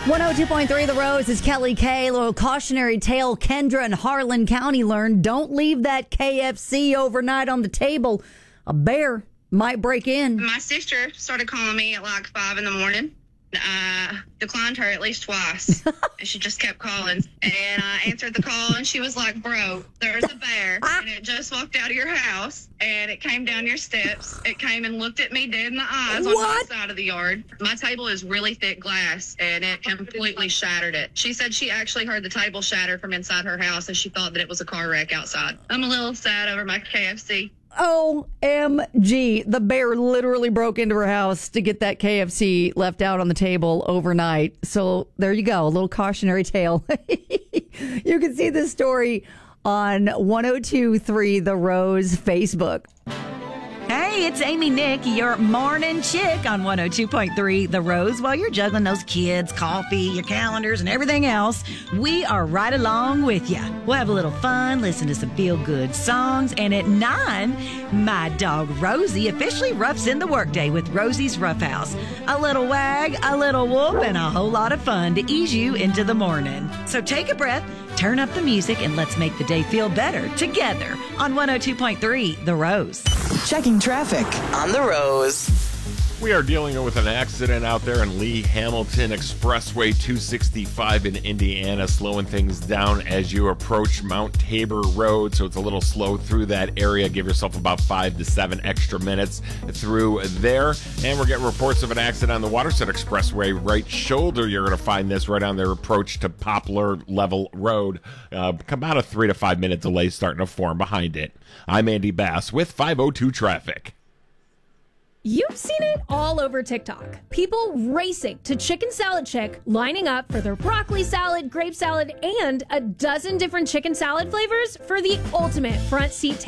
102.3 The Rose is Kelly K. Little cautionary tale Kendra and Harlan County learned. Don't leave that KFC overnight on the table. A bear might break in. My sister started calling me at like 5 in the morning. I declined her at least twice. And she just kept calling. And I answered the call and she was like, bro, there's a bear. And it just walked out of your house. And it came down your steps. It came and looked at me dead in the eyes on my side of the yard. My table is really thick glass and it completely shattered it. She said she actually heard the table shatter from inside her house and she thought that it was a car wreck outside. I'm a little sad over my KFC. OMG. The bear literally broke into her house to get that KFC left out on the table overnight. So there you go. A little cautionary tale. You can see this story on 102.3 The Rose Facebook. Hey, it's Amy Nick, your morning chick on 102.3 The Rose. While you're juggling those kids, coffee, your calendars, and everything else, we are right along with you. We'll have a little fun, listen to some feel-good songs, and at 9, my dog Rosie officially roughs in the workday with Rosie's Rough House. A little wag, a little whoop, and a whole lot of fun to ease you into the morning. So take a breath, turn up the music, and let's make the day feel better together on 102.3 The Rose. Checking traffic on The Rose. We are dealing with an accident out there in Lee Hamilton Expressway 265 in Indiana, slowing things down as you approach Mount Tabor Road, so it's a little slow through that area. Give yourself about 5 to 7 extra minutes through there. And we're getting reports of an accident on the Waterset Expressway right shoulder. You're going to find this right on their approach to Poplar Level Road. About a 3 to 5 minute delay starting to form behind it. I'm Andy Bass with 502 Traffic. You've seen it all over TikTok. People racing to Chicken Salad Chick, lining up for their broccoli salad, grape salad, and a dozen different chicken salad flavors for the ultimate front seat